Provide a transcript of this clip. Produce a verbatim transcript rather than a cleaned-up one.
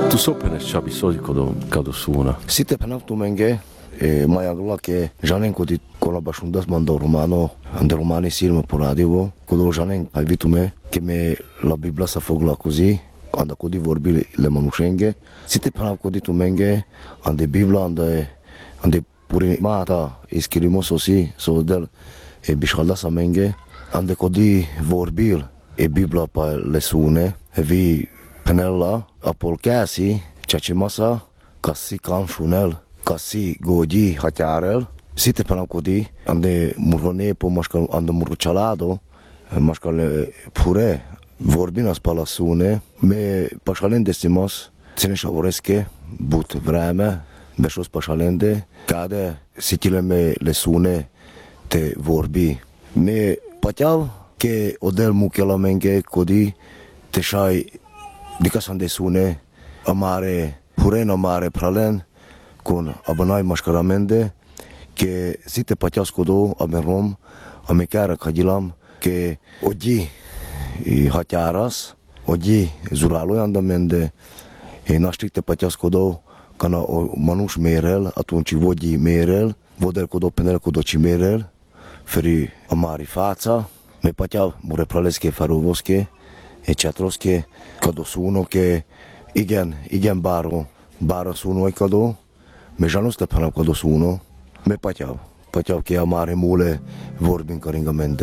Tu sopenes ce episodi quando cado suona. Site penaptu menge e mai agla che janen codi con la bashundas mando romano ande romani silma por radio codo janen ai vitume che me la Biblia sa fogla così anda codi vorbi le manushenge site penap codi tu menge ande Biblia ande ande puri mata iskrimo sosi so del e bishalla sa menge ande codi vorbil e Biblia pa le sune e vi penella apol casi chachimasa kasi kan shunel kasi goji hatarel site penam codi ande murone po mașcal ande muruchalado mașcal pure vorbinas pala sune me pașalende simos ține șavoresche but vreme beșos pașalende cade sitile me le sune te vorbi me pateau che odel muchela menge codi te shai dica sande sune amare pureno mare pralen con abanai mascaramende che site pateas codo amerom amekara kadilam che oggi i hataras oggi zuralo andamende e naștrite pateas codo cana o manuș merel atunci vodi merel vodel codo penel codo cimerel feri amari fața me pateau mure praleske farovoske e čatroske kado suno che igen igen baro baro suno e kado me janus te penam kado suno me pateau pateau che amare mule vorbin caringamente